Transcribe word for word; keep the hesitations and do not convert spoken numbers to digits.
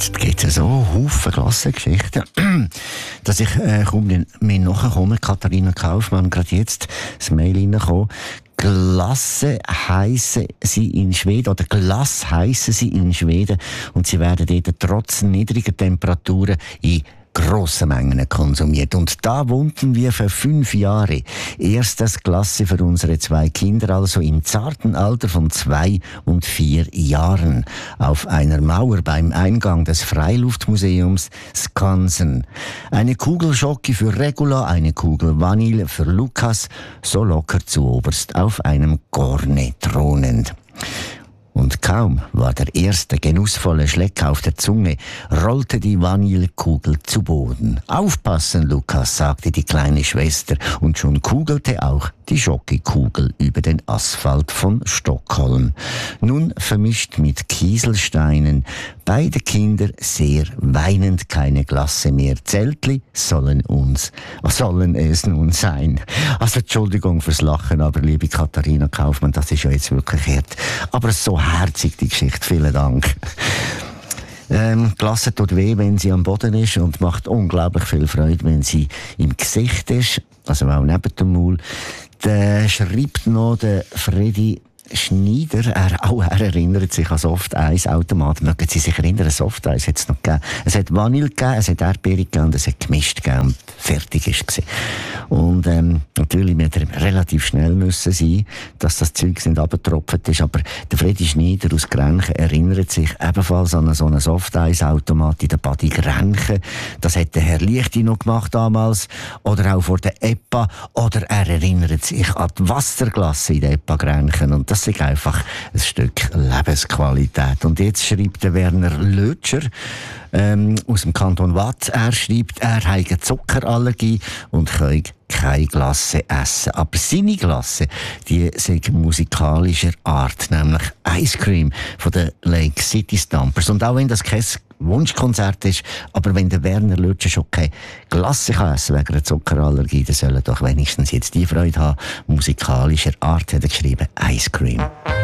Jetzt gibt es so Haufen Klassengeschichten, dass ich äh, kaum mehr nachkomme. Katharina Kaufmann, gerade jetzt das Mail reingekommen. Glasse heissen sie in Schweden, oder Glas heissen sie in Schweden, und sie werden dort trotz niedriger Temperaturen in grosse Mengen konsumiert. Und da wohnten wir für fünf Jahre. Erstes Klasse für unsere zwei Kinder, also im zarten Alter von zwei und vier Jahren. Auf einer Mauer beim Eingang des Freiluftmuseums Skansen. Eine Kugel Schoki für Regula, eine Kugel Vanille für Lukas, so locker zu oberst auf einem Korne thronend. Und kaum war der erste genussvolle Schleck auf der Zunge, rollte die Vanillekugel zu Boden. Aufpassen, Lukas, sagte die kleine Schwester, und schon kugelte auch die Schokokugel über den Asphalt von Stockholm. Nun vermischt mit Kieselsteinen, beide Kinder sehr weinend, keine Glasse mehr. Zeltli sollen uns, sollen es nun sein. Also Entschuldigung fürs Lachen, aber liebe Katharina Kaufmann, das ist ja jetzt wirklich hart. Aber so herzig die Geschichte, vielen Dank. Ähm, Glasse tut weh, wenn sie am Boden ist, und macht unglaublich viel Freude, wenn sie im Gesicht ist, also auch neben dem Maul. Der schreibt noch der Freddy Schneider, er, auch er erinnert sich an Soft-Eis-Automaten. Mögen Sie sich erinnern, Soft-Eis hat es noch gegeben. Es hat Vanille gegeben, es hat Erdbeere gegeben und es hat gemischt gegeben und fertig ist es. Und ähm, natürlich wird er relativ schnell müssen sein, dass das Zeug nicht runtergetropft ist. Aber der Freddy Schneider aus Grenchen erinnert sich ebenfalls an so einen Soft-Eis-Automat in der Badi Grenchen. Das hat der Herr Lichti noch gemacht damals. Oder auch vor der E P A. Oder er erinnert sich an die Wasserglasse in der E P A Grenchen. Und das ist einfach ein Stück Lebensqualität. Und jetzt schreibt der Werner Lötscher ähm, aus dem Kanton Waadt. Er schreibt, er habe eine Zuckerallergie und kann keine Glasse essen. Aber seine Glasse, die ist musikalischer Art, nämlich Ice Cream von den Lake City Stompers. Und auch wenn das kein Wunschkonzert ist, aber wenn der Werner Lötscher schon keine Glasse kann essen wegen einer Zuckerallergie, dann soll er doch wenigstens jetzt die Freude haben. Musikalischer Art hat er geschrieben, Ice Cream.